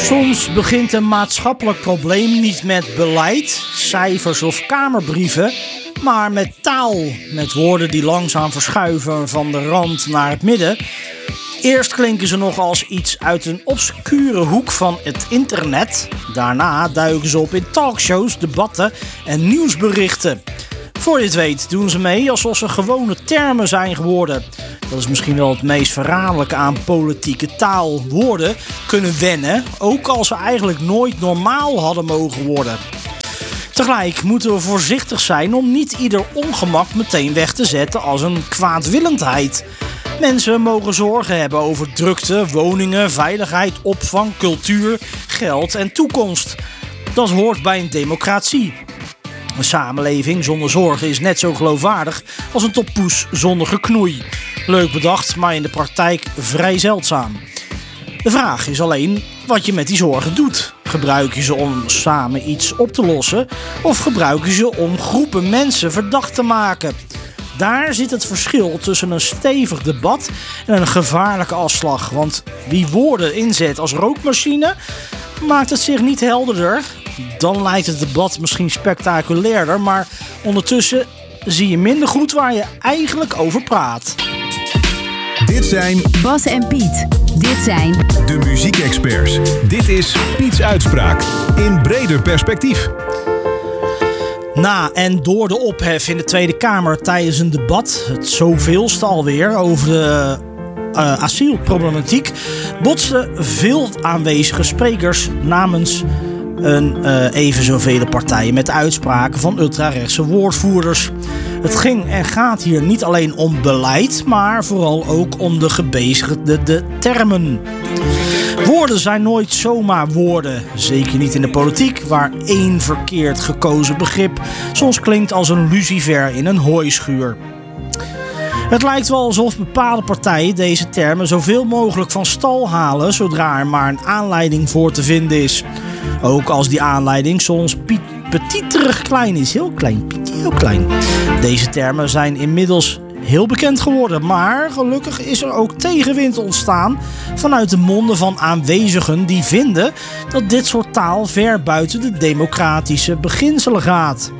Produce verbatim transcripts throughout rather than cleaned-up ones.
Soms begint een maatschappelijk probleem niet met beleid, cijfers of kamerbrieven, maar met taal. Met woorden die langzaam verschuiven van de rand naar het midden. Eerst klinken ze nog als iets uit een obscure hoek van het internet. Daarna duiken ze op in talkshows, debatten en nieuwsberichten. Voor je het weet doen ze mee alsof ze gewone termen zijn geworden. Dat is misschien wel het meest verraderlijke aan politieke taal. Woorden kunnen wennen, ook als ze eigenlijk nooit normaal hadden mogen worden. Tegelijk moeten we voorzichtig zijn om niet ieder ongemak meteen weg te zetten als een kwaadwillendheid. Mensen mogen zorgen hebben over drukte, woningen, veiligheid, opvang, cultuur, geld en toekomst. Dat hoort bij een democratie. Een samenleving zonder zorgen is net zo geloofwaardig als een toppoes zonder geknoei. Leuk bedacht, maar in de praktijk vrij zeldzaam. De vraag is alleen wat je met die zorgen doet. Gebruik je ze om samen iets op te lossen of gebruik je ze om groepen mensen verdacht te maken? Daar zit het verschil tussen een stevig debat en een gevaarlijke afslag. Want wie woorden inzet als rookmachine maakt het zich niet helderder. Dan lijkt het debat misschien spectaculairder, maar ondertussen zie je minder goed waar je eigenlijk over praat. Dit zijn Bas en Piet. Dit zijn de muziekexperts. Dit is Piets Uitspraak in breder perspectief. Na en door de ophef in de Tweede Kamer tijdens een debat, het zoveelste alweer, over de uh, asielproblematiek, botsten veel aanwezige sprekers namens een uh, even zoveel partijen met uitspraken van ultrarechtse woordvoerders. Het ging en gaat hier niet alleen om beleid, maar vooral ook om de gebezigde de termen. Woorden zijn nooit zomaar woorden, zeker niet in de politiek, waar één verkeerd gekozen begrip soms klinkt als een lucifer in een hooischuur. Het lijkt wel alsof bepaalde partijen deze termen zoveel mogelijk van stal halen zodra er maar een aanleiding voor te vinden is. Ook als die aanleiding soms piet, petiterig klein is, heel klein, heel klein. Deze termen zijn inmiddels heel bekend geworden, maar gelukkig is er ook tegenwind ontstaan vanuit de monden van aanwezigen die vinden dat dit soort taal ver buiten de democratische beginselen gaat.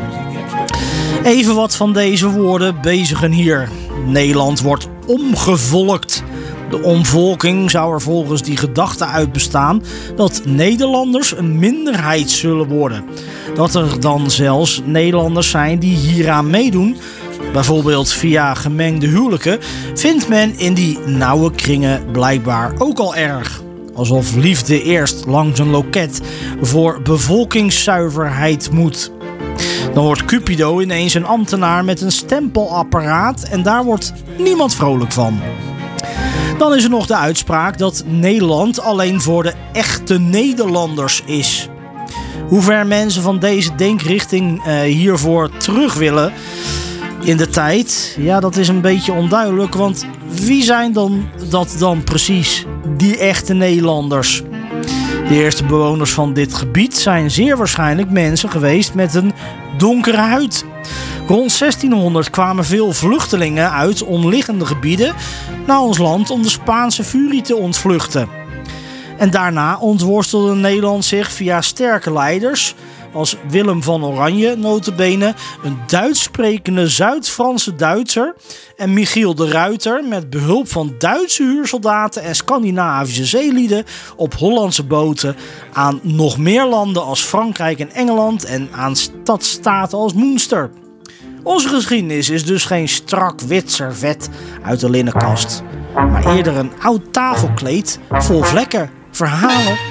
Even wat van deze woorden bezigen hier. Nederland wordt omgevolkt. De omvolking zou er volgens die gedachte uit bestaan dat Nederlanders een minderheid zullen worden. Dat er dan zelfs Nederlanders zijn die hieraan meedoen, bijvoorbeeld via gemengde huwelijken, vindt men in die nauwe kringen blijkbaar ook al erg. Alsof liefde eerst langs een loket voor bevolkingszuiverheid moet. Dan wordt Cupido ineens een ambtenaar met een stempelapparaat en daar wordt niemand vrolijk van. Dan is er nog de uitspraak dat Nederland alleen voor de echte Nederlanders is. Hoe ver mensen van deze denkrichting uh, hiervoor terug willen in de tijd, ja, dat is een beetje onduidelijk, want wie zijn dan dat dan precies, die echte Nederlanders? De eerste bewoners van dit gebied zijn zeer waarschijnlijk mensen geweest met een donkere huid. Rond zestienhonderd kwamen veel vluchtelingen uit omliggende gebieden naar ons land om de Spaanse furie te ontvluchten. En daarna ontworstelde Nederland zich via sterke leiders als Willem van Oranje, nota bene, een Duits sprekende Zuid-Franse Duitser, en Michiel de Ruiter met behulp van Duitse huursoldaten en Scandinavische zeelieden op Hollandse boten aan nog meer landen als Frankrijk en Engeland en aan stadstaten als Münster. Onze geschiedenis is dus geen strak wit servet uit de linnenkast, maar eerder een oud tafelkleed vol vlekken, verhalen